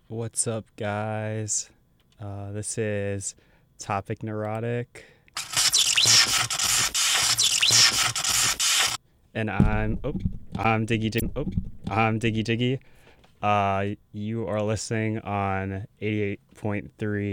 What's up, guys? This is Topic Neurotic, and I'm Diggy Jiggy. I'm Diggy Jiggy. You are listening on 88.3